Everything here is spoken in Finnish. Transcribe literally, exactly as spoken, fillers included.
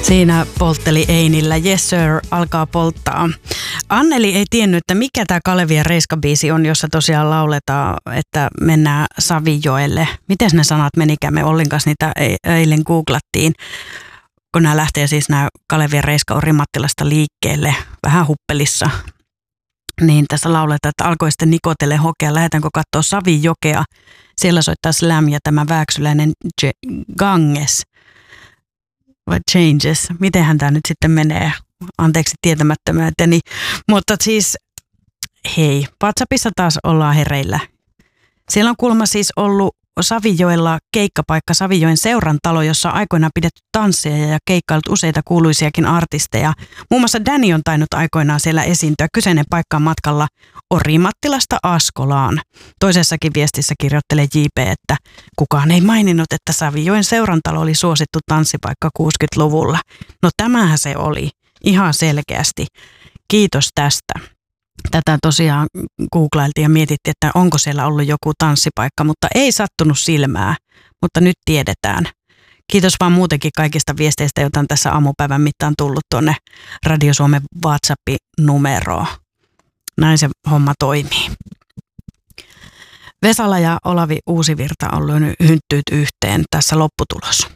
Siinä poltteli Einillä. Yes sir, alkaa polttaa. Anneli ei tiennyt, että mikä tämä Kalevi ja Reiska-biisi on, jossa tosiaan lauletaan, että mennään Savijoelle. Miten ne sanat menikään? Me Ollin kanssa niitä eilen googlattiin. Kun nämä lähtee siis nämä Kalevi ja Reiska Orimattilasta liikkeelle, vähän huppelissa. Niin tässä lauletaan, että alkoi sitten nikotelle hokea, lähdetäänkö katsoa Savijokea. Siellä soittaa Slam ja tämä vääksyläinen Ganges. Vai Changes. Mitenhän tämä nyt sitten menee? Anteeksi tietämättömyyteni. Mutta siis, hei, WhatsAppissa taas ollaan hereillä. Siellä on kuulemma siis ollut Savijoella keikkapaikka Savijoen seurantalo, jossa on aikoinaan pidetty tansseja ja keikkaillut useita kuuluisiakin artisteja. Muun muassa Danny on tainnut aikoinaan siellä esiintyä. Kyseinen paikka on matkalla Orimattilasta Askolaan. Toisessakin viestissä kirjoittelee J P, että kukaan ei maininnut, että Savijoen seurantalo oli suosittu tanssipaikka kuusikymmentäluvulla. No tämähän se oli ihan selkeästi. Kiitos tästä. Tätä tosiaan googlailtiin ja mietittiin, että onko siellä ollut joku tanssipaikka, mutta ei sattunut silmää, mutta nyt tiedetään. Kiitos vaan muutenkin kaikista viesteistä, joita on tässä aamupäivän mittaan tullut tuonne Radio Suomen WhatsApp-numeroon. Näin se homma toimii. Vesala ja Olavi Uusivirta on lyönyt hynttyyt yhteen. Tässä lopputulos.